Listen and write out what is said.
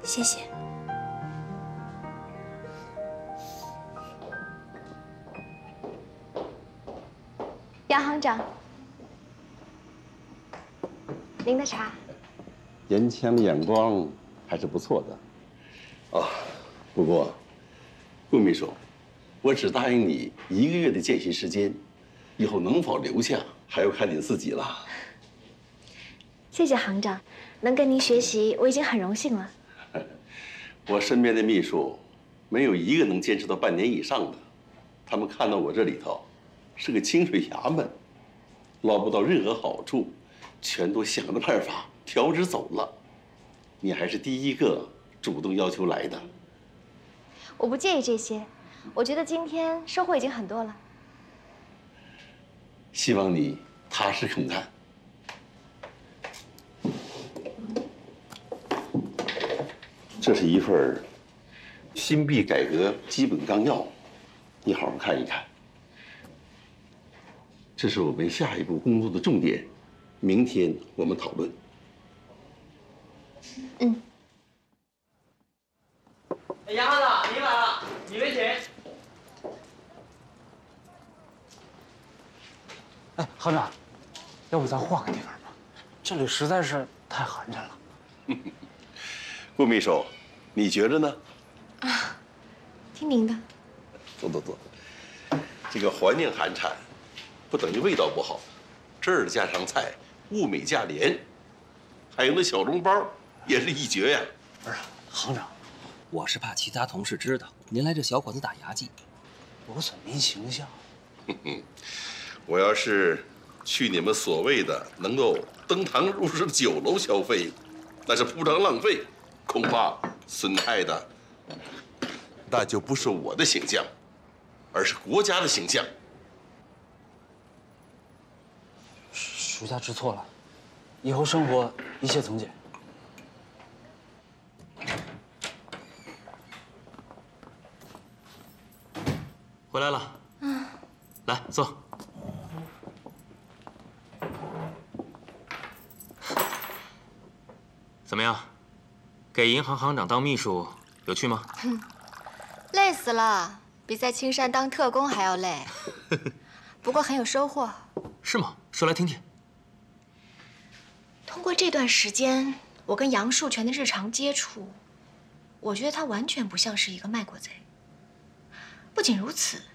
谢谢。杨行长，您的茶。 颜枪眼光还是不错的。哦，不过，顾秘书，我只答应你1个月的见习时间，以后能否留下还要看你自己了。 谢谢行长，能跟您学习，我已经很荣幸了。 我身边的秘书，没有一个能坚持到半年以上的。他们看到我这里头是个清水衙门，捞不到任何好处，全都想着办法调职走了。你还是第一个主动要求来的。 我不介意这些，我觉得今天收获已经很多了。 希望你踏实肯干。这是一份新币改革基本纲要，你好好看一看。这是我们下一步工作的重点，明天我们讨论。 嗯。 杨行长，您来了，里面请。 哎，行长，要不咱换个地方吧？这里实在是太寒碜了。 顾秘书，你觉着呢？ 啊，听您的。 坐坐坐。这个环境寒碜，不等于味道不好。这儿的家常菜物美价廉，还有那小笼包也是一绝呀。 不是，行长， 我是怕其他同事知道您来这小馆子打牙祭， 有损您形象。 我要是去你们所谓的能够登堂入室的酒楼消费，那是铺张浪费，恐怕损害的那就不是我的形象，而是国家的形象。 属下知错了，以后生活一切从简。 回来了。来坐。怎么样？给银行行长当秘书有趣吗？ 累死了，比在青山当特工还要累。不过很有收获。 是吗？说来听听。 通过这段时间，我跟杨树全的日常接触，我觉得他完全不像是一个卖国贼。不仅如此，